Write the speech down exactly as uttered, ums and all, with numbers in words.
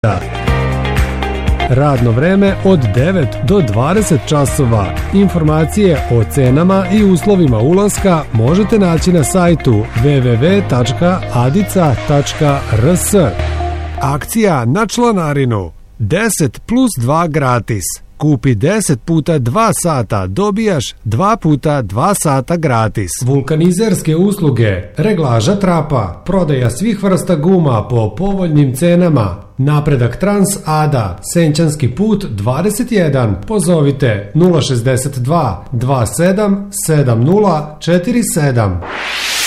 Radno vreme od devet do dvadeset časova. Informacije o cenama i uslovima ulaska možete naći na sajtu w w w tačka adica tačka r s. Akcija na članarinu deset plus dva gratis. Kupi deset puta dva sata, dobijaš dva puta dva sata gratis. Vulkanizerske usluge, reglaža trapa, prodaja svih vrsta guma po povoljnim cenama. Napredak Trans Ada, Senčanski put dvadeset jedan. Pozovite nula šezdeset dva dvadeset sedam sedam nula četiri sedam.